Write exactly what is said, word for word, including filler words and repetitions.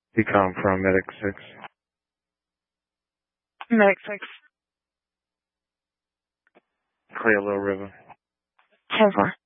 You come from Medic six. Medic six. Clear Little River. ten four.